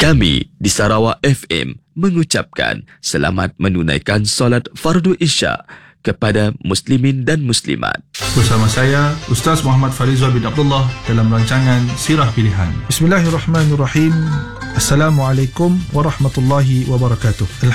Kami di Sarawak FM mengucapkan selamat menunaikan solat fardu Isya kepada muslimin dan muslimat. Bersama saya Ustaz Muhammad Farizal bin Abdullah dalam rancangan Sirah Pilihan. Bismillahirrahmanirrahim. Assalamualaikum warahmatullahi wabarakatuh.